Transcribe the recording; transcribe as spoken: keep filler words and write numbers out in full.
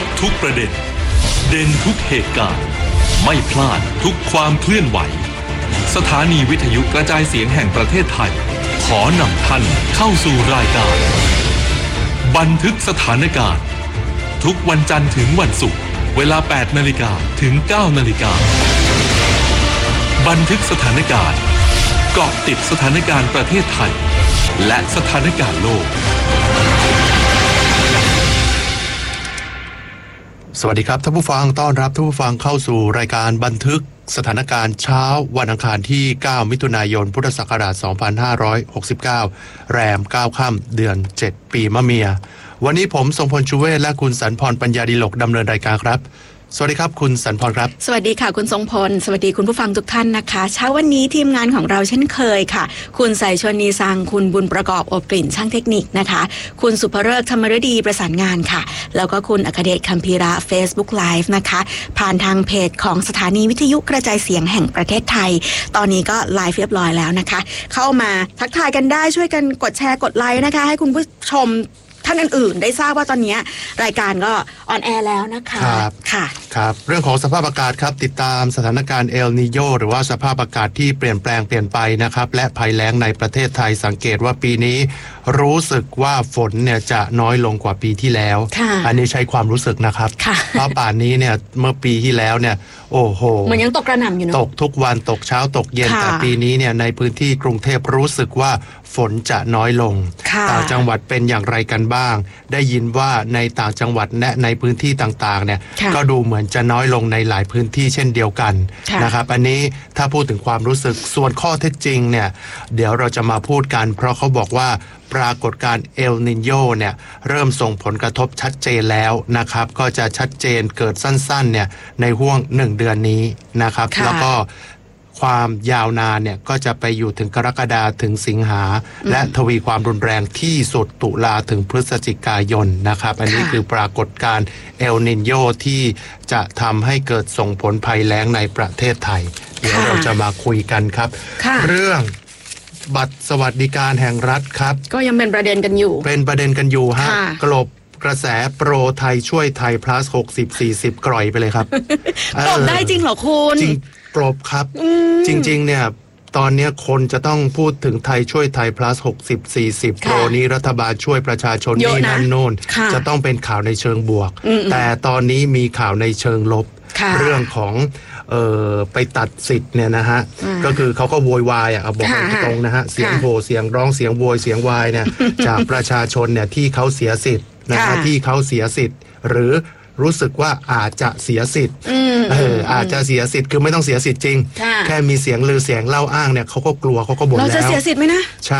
ทุกประเด็นเด่นทุกเหตุการณ์ไม่พลาดทุกความเคลื่อนไหวสถานีวิทยุกระจายเสียงแห่งประเทศไทยขอนำท่านเข้าสู่รายการบันทึกสถานการณ์ทุกวันจันทร์ถึงวันศุกร์เวลา แปดนาฬิกา ถึง เก้านาฬิกาบันทึกสถานการณ์เกาะติดสถานการณ์ประเทศไทยและสถานการณ์โลกสวัสดีครับท่านผู้ฟังต้อนรับท่านผู้ฟังเข้าสู่รายการบันทึกสถานการณ์เช้าวันอังคารที่เก้ามิถุนายนพุทธศักราชสองพันห้าร้อยหกสิบเก้าแรมเก้าค่ำเดือนเจ็ดปีมะเมียวันนี้ผมทรงพลชูเวศและคุณสันพรปัญญาดิลกดำเนินรายการครับสวัสดีครับคุณสันพรครับสวัสดีค่ะคุณทรงพลสวัสดีคุณผู้ฟังทุกท่านนะคะเช้าวันนี้ทีมงานของเราเช่นเคยค่ะคุณสายชนนีสังคุณบุญประกอบอบกลิ่นช่างเทคนิคนะคะคุณสุภเริกธรรมฤดีประสานงานค่ะแล้วก็คุณอัครเดชคัมภีระ Facebook Live นะคะผ่านทางเพจของสถานีวิทยุกระจายเสียงแห่งประเทศไทยตอนนี้ก็ไลฟ์เรียบร้อยแล้วนะคะเข้ามาทักทายกันได้ช่วยกันกดแชร์กดไลค์นะคะให้คุณผู้ชมท่านอื่นๆได้ทราบว่าตอนนี้รายการก็ออนแอร์แล้วนะคะครับค่ะครับเรื่องของสภาพอากาศครับติดตามสถานการณ์เอลนีโญหรือว่าสภาพอากาศที่เปลี่ยนแปลงเปลี่ยนไปนะครับและภัยแล้งในประเทศไทยสังเกตว่าปีนี้รู้สึกว่าฝนเนี่ยจะน้อยลงกว่าปีที่แล้วอันนี้ใช้ความรู้สึกนะครับเพราะป่านนี้เนี่ยเมื่อปีที่แล้วเนี่ยโอ้โหมันยังตกกระหน่ำอยู่เนอะตกทุกวันตกเช้าตกเย็นแต่ปีนี้เนี่ยในพื้นที่กรุงเทพรู้สึกว่าฝนจะน้อยลงต่างจังหวัดเป็นอย่างไรกันบ้างได้ยินว่าในต่างจังหวัดและในพื้นที่ต่างๆเนี่ยก็ดูเหมือนจะน้อยลงในหลายพื้นที่เช่นเดียวกันนะครับอันนี้ถ้าพูดถึงความรู้สึกส่วนข้อเท็จจริงเนี่ยเดี๋ยวเราจะมาพูดกันเพราะเขาบอกว่าปรากฏการณ์เอลนิโญเนี่ยเริ่มส่งผลกระทบชัดเจนแล้วนะครับก็จะชัดเจนเกิดสั้นๆเนี่ยในห่วงหนึ่งเดือนนี้นะครับแล้วก็ความยาวนานเนี่ยก็จะไปอยู่ถึงกรกฎาคมถึงสิงหาและทวีความรุนแรงที่สุดตุลาถึงพฤศจิกายนนะครับอันนี้คือปรากฏการณ์เอลนิโญที่จะทำให้เกิดส่งผลภัยแล้งในประเทศไทยเดี๋ยวเราจะมาคุยกันครับเรื่องบัตรสวัสดิการแห่งรัฐครับก็ยังเป็นประเด็นกันอยู่เป็นประเด็นกันอยู่ฮะกลบกระแสโปรไทยช่วยไทย plus หกสิบ สี่สิบกร่อยไปเลยครับกลบได้จริงเหรอคุณจริงกลบครับจริงๆเนี่ยตอนนี้คนจะต้องพูดถึงไทยช่วยไทย plus หกสิบ สี่สิบโปรนี้รัฐบาลช่วยประชาชนนี่นั่นโน่นจะต้องเป็นข่าวในเชิงบวกแต่ตอนนี้มีข่าวในเชิงลบเรื่องของเอ่อไปตัดสิทธิ์เนี่ยนะฮะก็คือเขาก็โวยวายอ่ะบอกตรงๆนะฮะเสียงโห่เสียงร้องเสียงโวยเสียงวายเนี่ยจากประชาชนเนี่ยที่เขาเสียสิทธิ์นะฮะที่เขาเสียสิทธิ์หรือรู้สึกว่าอาจจะเสียสิทธิ์เอออาจจะเสียสิทธิ์คือไม่ต้องเสียสิทธิ์จริงแค่มีเสียงลือเสียงเล่าอ้างเนี่ยเขาก็กลัวเขาก็บ่นแล้วเราจะเสียสิทธิ์ไหมนะ